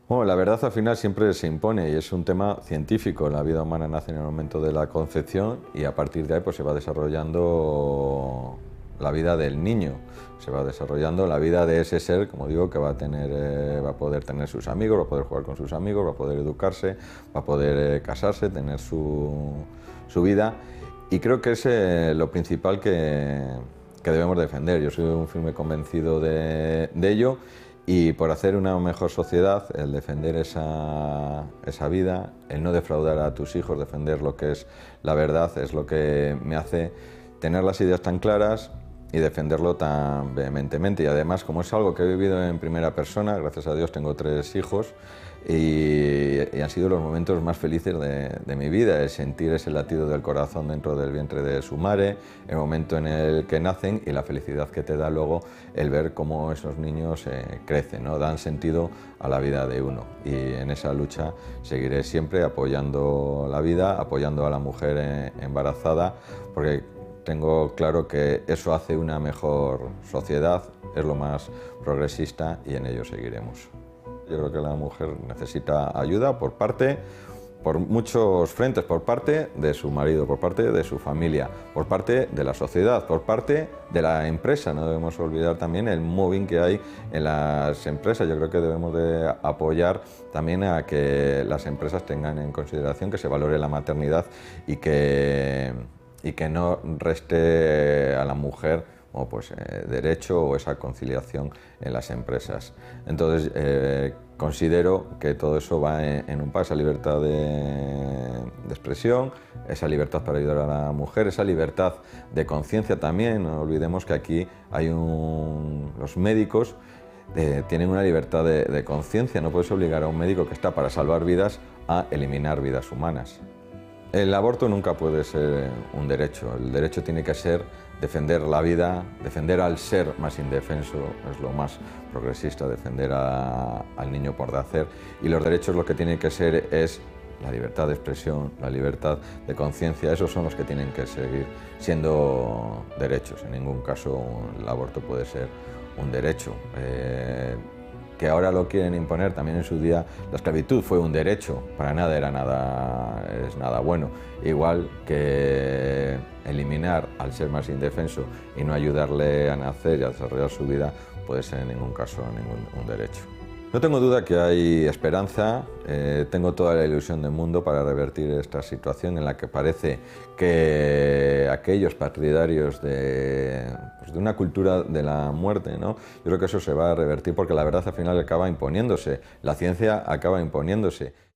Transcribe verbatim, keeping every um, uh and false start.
Bueno, la verdad al final siempre se impone y es un tema científico. La vida humana nace en el momento de la concepción y a partir de ahí pues, se va desarrollando la vida del niño, se va desarrollando la vida de ese ser, como digo, que va a, tener, eh, va a poder tener sus amigos, va a poder jugar con sus amigos, va a poder educarse, va a poder eh, casarse, tener su, su vida y creo que es eh, lo principal que, que debemos defender. Yo soy un firme convencido de, de ello. Y por hacer una mejor sociedad, el defender esa, esa vida, el no defraudar a tus hijos, defender lo que es la verdad, es lo que me hace tener las ideas tan claras y defenderlo tan vehementemente. Y además, como es algo que he vivido en primera persona, gracias a Dios tengo tres hijos, y, y han sido los momentos más felices de, de mi vida, el sentir ese latido del corazón dentro del vientre de su madre, el momento en el que nacen y la felicidad que te da luego el ver cómo esos niños eh, crecen, ¿no? Dan sentido a la vida de uno. Y en esa lucha seguiré siempre apoyando la vida, apoyando a la mujer eh, embarazada, porque tengo claro que eso hace una mejor sociedad, es lo más progresista y en ello seguiremos. Yo creo que la mujer necesita ayuda por parte, por muchos frentes, por parte de su marido, por parte de su familia, por parte de la sociedad, por parte de la empresa. No debemos olvidar también el mobbing que hay en las empresas. Yo creo que debemos de apoyar también a que las empresas tengan en consideración que se valore la maternidad y que, y que no reste a la mujer o pues, eh, derecho o esa conciliación en las empresas. Entonces, eh, considero que todo eso va en, en un paso, esa libertad de, de expresión, esa libertad para ayudar a la mujer, esa libertad de conciencia también. No olvidemos que aquí hay un, los médicos eh, tienen una libertad de, de conciencia. No puedes obligar a un médico que está para salvar vidas a eliminar vidas humanas. El aborto nunca puede ser un derecho. El derecho tiene que ser defender la vida, defender al ser más indefenso, es lo más progresista, defender a, al niño por nacer. Y los derechos lo que tienen que ser es la libertad de expresión, la libertad de conciencia. Esos son los que tienen que seguir siendo derechos. En ningún caso el aborto puede ser un derecho. Eh, que ahora lo quieren imponer, también en su día la esclavitud fue un derecho, para nada era nada, es nada bueno, igual que eliminar al ser más indefenso y no ayudarle a nacer y a desarrollar su vida puede ser en ningún caso ningún un derecho. No tengo duda que hay esperanza, eh, tengo toda la ilusión del mundo para revertir esta situación en la que parece que aquellos partidarios de, pues de una cultura de la muerte, ¿no? Yo creo que eso se va a revertir porque la verdad al final acaba imponiéndose, la ciencia acaba imponiéndose.